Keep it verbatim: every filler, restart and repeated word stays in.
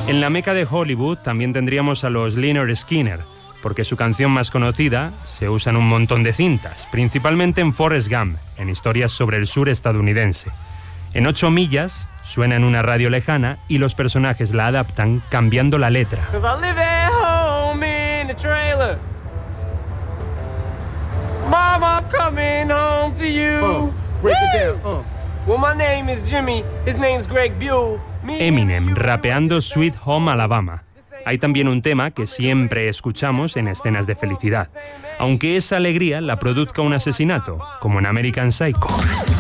En la meca de Hollywood también tendríamos a los Lynyrd Skynyrd, porque su canción más conocida se usa en un montón de cintas, principalmente en Forrest Gump, en historias sobre el sur estadounidense. En Ocho millas suena en una radio lejana y los personajes la adaptan cambiando la letra. Mama, I'm coming home to you. Uh, break it down, uh. Well, my name is Jimmy. His name's Greg Buell. Me Eminem rapeando Sweet Home Alabama. Hay también un tema que siempre escuchamos en escenas de felicidad, aunque esa alegría la produzca un asesinato, como en American Psycho.